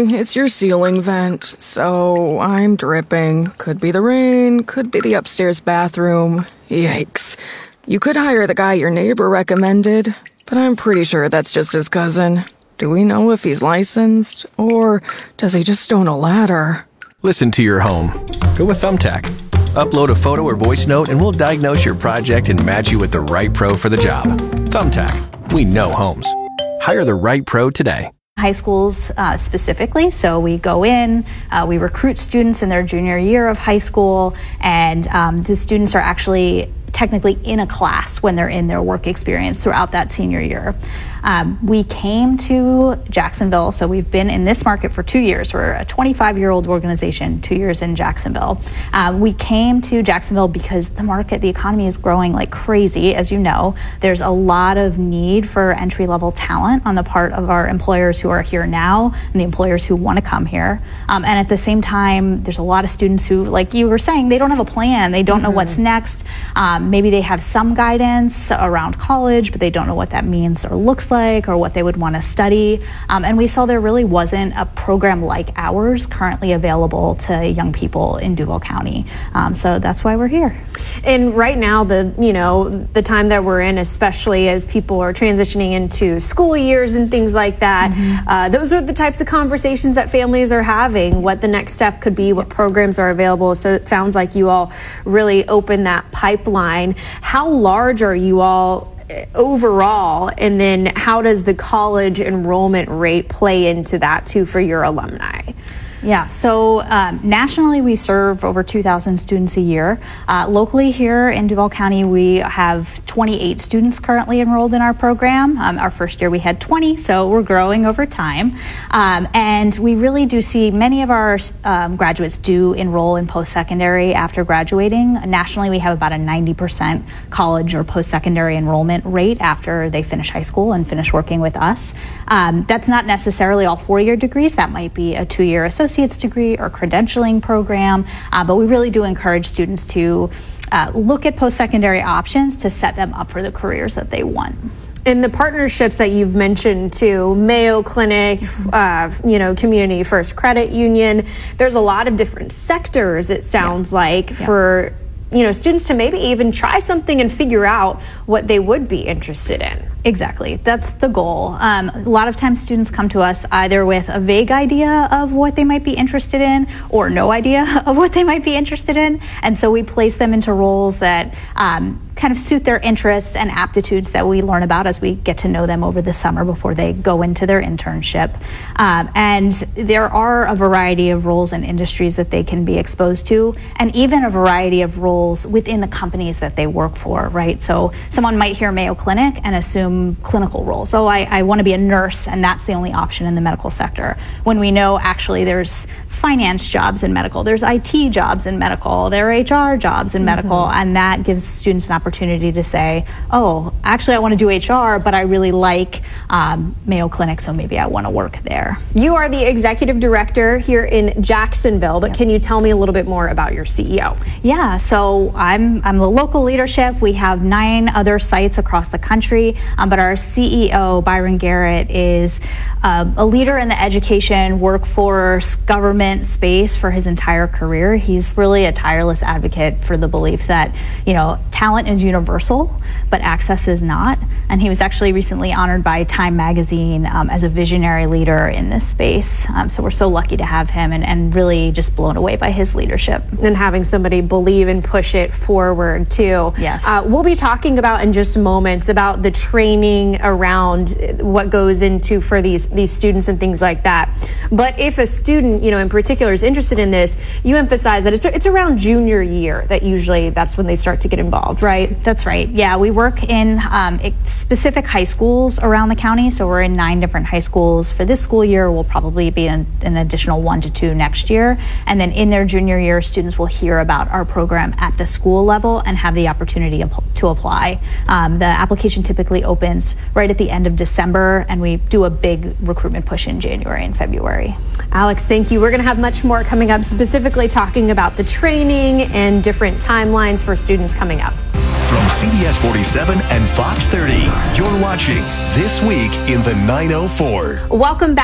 Sorry, it's your ceiling vent, so I'm dripping. Could be the rain, could be the upstairs bathroom. Yikes. You could hire the guy your neighbor recommended, but I'm pretty sure that's just his cousin. Do we know if he's licensed, or does he just own a ladder? Listen to your home. Go with Thumbtack. Upload a photo or voice note and we'll diagnose your project and match you with the right pro for the job. Thumbtack. We know homes. Hire the right pro today. High schools specifically, so we go in, we recruit students in their junior year of high school, and the students are actually technically in a class when they're in their work experience throughout that senior year. We came to Jacksonville, so we've been in this market for 2 years. We're a 25-year-old organization, 2 years in Jacksonville. We came to Jacksonville because the economy is growing like crazy, as you know. There's a lot of need for entry-level talent on the part of our employers who are here now and the employers who want to come here. And at the same time, there's a lot of students who, like you were saying, they don't have a plan. They don't know what's next. Maybe they have some guidance around college, but they don't know what that means or looks like or what they would want to study. And we saw there really wasn't a program like ours currently available to young people in Duval County. So that's why we're here. And right now, the time that we're in, especially as people are transitioning into school years and things like that, those are the types of conversations that families are having, what the next step could be, what programs are available. So it sounds like you all really open that pipeline. How large are you all overall, and then how does the college enrollment rate play into that too for your alumni? Yeah, so nationally we serve over 2,000 students a year. Locally here in Duval County, we have 28 students currently enrolled in our program. Our first year we had 20, so we're growing over time. And we really do see many of our graduates do enroll in post-secondary after graduating. Nationally, we have about a 90% college or post-secondary enrollment rate after they finish high school and finish working with us. That's not necessarily all four-year degrees. That might be a two-year associate's degree or credentialing program, but we really do encourage students to look at post-secondary options to set them up for the careers that they want. And the partnerships that you've mentioned too, Mayo Clinic, Community First Credit Union, there's a lot of different sectors, it sounds like, for students to maybe even try something and figure out what they would be interested in. Exactly. That's the goal. A lot of times students come to us either with a vague idea of what they might be interested in or no idea of what they might be interested in. And so we place them into roles that kind of suit their interests and aptitudes that we learn about as we get to know them over the summer before they go into their internship. And there are a variety of roles and industries that they can be exposed to, and even a variety of roles within the companies that they work for, right? So someone might hear Mayo Clinic and assume clinical roles. So I want to be a nurse, and that's the only option in the medical sector. When we know actually there's finance jobs in medical, there's IT jobs in medical, there are HR jobs in medical, and that gives students an opportunity to say, oh, actually I want to do HR, but I really like Mayo Clinic, so maybe I want to work there. You are the executive director here in Jacksonville, but can you tell me a little bit more about your CEO? Yeah, so I'm the local leadership. We have 9 other sites across the country, but our CEO, Byron Garrett, is a leader in the education, workforce, government space for his entire career. He's really a tireless advocate for the belief that, talent is universal, but access is not. And he was actually recently honored by Time Magazine as a visionary leader in this space. So we're so lucky to have him and really just blown away by his leadership. And having somebody believe and push it forward too. Yes. We'll be talking about in just moments about the training around what goes into for these students and things like that. But if a student, in particular is interested in this, you emphasize that it's around junior year that usually that's when they start to get involved, right? That's right. Yeah, we work in specific high schools around the county. So we're in 9 different high schools. For this school year, we'll probably be in an additional 1 to 2 next year. And then in their junior year, students will hear about our program at the school level and have the opportunity to apply. The application typically opens right at the end of December, and we do a big recruitment push in January and February. Alex, thank you. We're going to have much more coming up, specifically talking about the training and different timelines for students coming up. From CBS 47 and Fox 30, you're watching This Week in the 904. Welcome back.